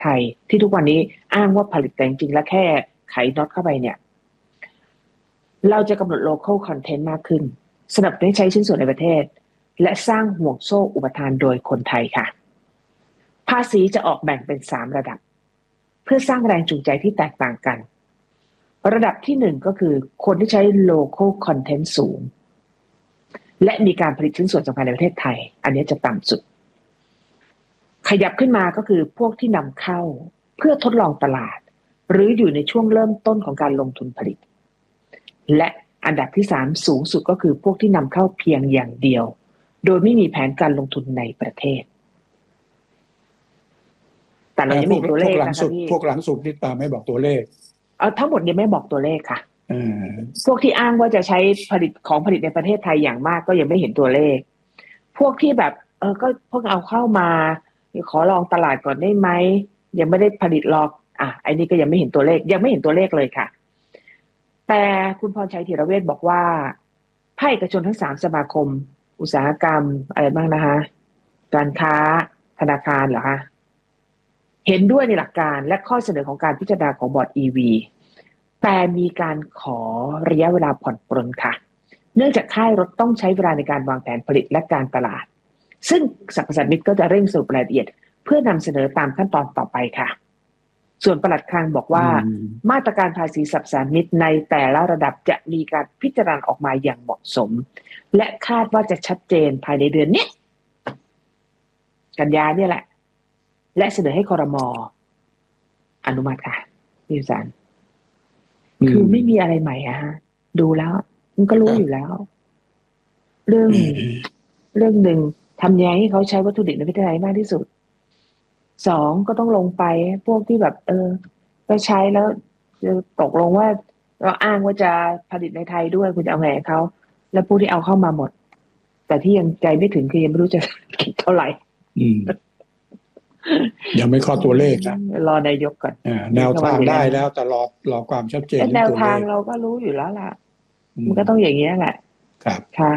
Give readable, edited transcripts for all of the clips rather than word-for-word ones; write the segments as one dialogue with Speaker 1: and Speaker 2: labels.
Speaker 1: ไทยที่ทุกวันนี้อ้างว่าผลิตแต่จริงๆแล้วแค่ไขน็อตเข้าไปเนี่ยเราจะกำหนด local content มากขึ้นสนับสนุนให้ใช้ชิ้นส่วนในประเทศและสร้างห่วงโซ่อุปทานโดยคนไทยค่ะภาษีจะออกแบ่งเป็น3ระดับเพื่อสร้างแรงจูงใจที่แตกต่างกันระดับที่1ก็คือคนที่ใช้ local content สูงและมีการผลิตชิ้นส่วนสำคัญในประเทศไทยอันนี้จะต่ำสุดขยับขึ้นมาก็คือพวกที่นำเข้าเพื่อทดลองตลาดหรืออยู่ในช่วงเริ่มต้นของการลงทุนผลิตและอันดับที่3สูงสุดก็คือพวกที่นำเข้าเพียงอย่างเดียวโดยไม่มีแผนการลงทุนในประเทศแต่เรายังไม่มีตัวเลขนะคะพี่
Speaker 2: พวกหลังสุดนี่ตามไม่บอกตัวเลข
Speaker 1: ทั้งหมดยังไม่บอกตัวเลขค่ะพวกที่อ้างว่าจะใช้ผลิตในประเทศไทยอย่างมากก็ยังไม่เห็นตัวเลขพวกที่แบบก็เพิ่งเอาเข้ามาขอลองตลาดก่อนได้ไหมยังไม่ได้ผลิตหรอกไอ้นี่ก็ยังไม่เห็นตัวเลขเลยค่ะแต่คุณพรชัยธีรเวชบอกว่าภาคเอกชนทั้ง3สมาคมอุตสาหกรรมอะไรบ้างนะคะการค้าธนาคารเหรอคะเห็นด้วยในหลักการและข้อเสนอของการพิจารณาของบอร์ด EV แต่มีการขอระยะเวลาผ่อนปรนค่ะเนื่องจากค่ายรถต้องใช้เวลาในการวางแผนผลิตและการตลาดซึ่งสรรพสามิตก็จะเร่งสรุปรายละเอียดเพื่อนำเสนอตามขั้นตอนต่อไปค่ะส่วนปลัดคลังบอกว่ามาตรการภาษีสรรพสามิตในแต่ละระดับจะมีการพิจารณาออกมาอย่างเหมาะสมและคาดว่าจะชัดเจนภายในเดือนนี้กันยาเนี่ยแหละและเสนอให้ครม.อนุมัติค่ะพี่สารคือไม่มีอะไรใหม่ฮะดูแล้วมันก็รู้อยู่แล้วเรื่องหนึ่งทำยังไงให้เขาใช้วัตถุดิบในประเทศไทยมากที่สุด2ก็ต้องลงไปพวกที่แบบก็ใช้แล้วจะตกลงว่าเราอ้างว่าจะผลิตในไทยด้วยคุณจะเอาไงเขาแล้วผู้ที่เอาเข้ามาหมดแต่ที่ยังใจไม่ถึงคือยังไม่รู้จะคิดเท่าไหร่
Speaker 2: ยังไม่ข้อตัวเลขนะ
Speaker 1: รอนายกก่อน
Speaker 2: แนวทางได้แล้วแต่รอความชัดเจน
Speaker 1: แนวทางเราก็รู้อยู่แล้วล่ะมันก็ต้องอย่างนี้แหละ
Speaker 2: ครับ
Speaker 1: ค่ะ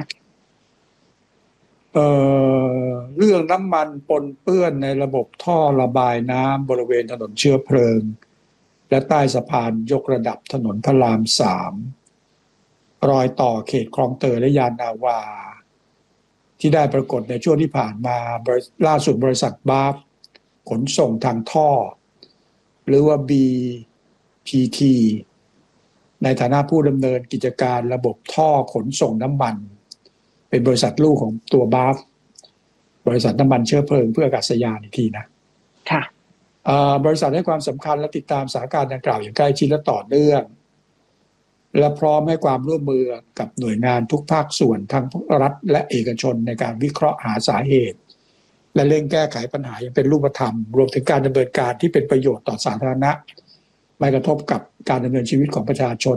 Speaker 2: เรื่องน้ำมันปนเปื้อนในระบบท่อระบายน้ำบริเวณถนนเชื้อเพลิงและใต้สะพานยกระดับถนนพระราม3รอยต่อเขตคลองเตยและยานนาวาที่ได้ปรากฏในช่วงที่ผ่านมาล่าสุดบริษัทบาฟขนส่งทางท่อหรือว่า BPT ในฐานะผู้ดำเนินกิจการระบบท่อขนส่งน้ำมันเป็นบริษัทลูกของตัวบาฟบริษัทน้ำมันเชื้อเพลิงเพื่ออากาศยานอีกทีนะ
Speaker 1: ค่ะ
Speaker 2: บริษัทให้ความสำคัญและติดตามสถานการณ์ดังกล่าวอย่างใกล้ชิดและต่อเนื่องและพร้อมให้ความร่วมมือกับหน่วยงานทุกภาคส่วนทั้งรัฐและเอกชนในการวิเคราะห์หาสาเหตุและเร่งแก้ไขปัญหาอย่างเป็นรูปธรรมรวมถึงการดำเนินการที่เป็นประโยชน์ต่อสาธารณะไม่กระทบกับการดำเนินชีวิตของประชาชน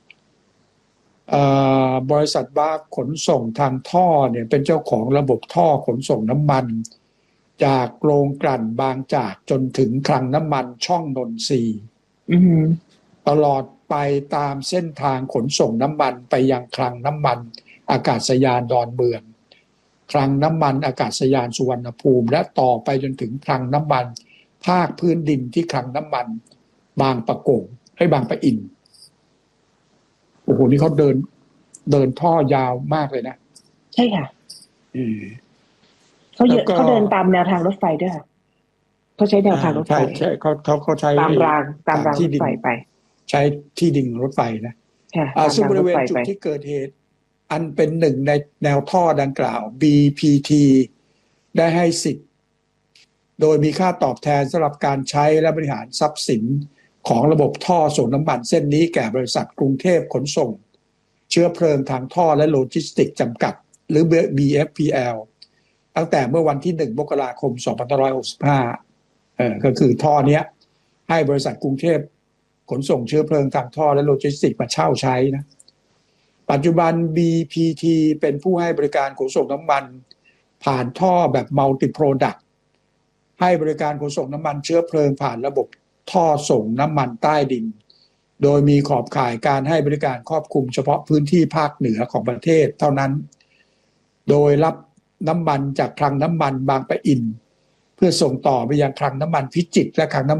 Speaker 2: บริษัทบาฟขนส่งทางท่อเนี่ยเป็นเจ้าของระบบท่อขนส่งน้ำมันจากโรงกลั่นบางจากจนถึงคลังน้ำมันช่องนนทรีย์ตลอดไปตามเส้นทางขนส่งน้ำมันไปยังคลังน้ำมันอากาศยานดอนเมืองคลังน้ำมันอากาศยานสุวรรณภูมิและต่อไปจนถึงคลังน้ำมันภาคพื้นดินที่คลังน้ำมันบางปะกงให้บางปะอินโอ้โหนี่เขาเดินท่อยาวมากเลยนะ
Speaker 1: ใช่ค่ะเขาเดินตามแนวทางรถไฟด้วยค่ะเขาใช้แนวทางรถไฟ
Speaker 2: ใช่เขาใช้
Speaker 1: ตามรางรถไฟไป
Speaker 2: ใช้ที่ดินรถไฟนะซึ่งบริเวณจุดที่เกิดเหตุอันเป็นหนึ่งในแนวท่อดังกล่าว BPT ได้ให้สิทธิ์โดยมีค่าตอบแทนสำหรับการใช้และบริหารทรัพย์สินของระบบท่อส่งน้ำมันเส้นนี้แก่บริษัทกรุงเทพขนส่งเชื้อเพลิงทางท่อและโลจิสติกส์จำกัดหรือ BFPL ตั้งแต่เมื่อวันที่1 มกราคม 2565ก็คือท่อนี้ให้บริษัทกรุงเทพขนส่งเชื้อเพลิงทางท่อและโลจิสติกส์มาเช่าใช้นะปัจจุบัน BPT เป็นผู้ให้บริการขนส่งน้ำมันผ่านท่อแบบ Multi Product ให้บริการขนส่งน้ำมันเชื้อเพลิงผ่านระบบท่อส่งน้ำมันใต้ดินโดยมีขอบข่ายการให้บริการครอบคลุมเฉพาะพื้นที่ภาคเหนือของประเทศเท่านั้นโดยรับน้ำมันจากคลังน้ำมันบางปะอินพื่อส่งต่อไปยังคลังน้ำมันพิจิตรและคลังน้ำ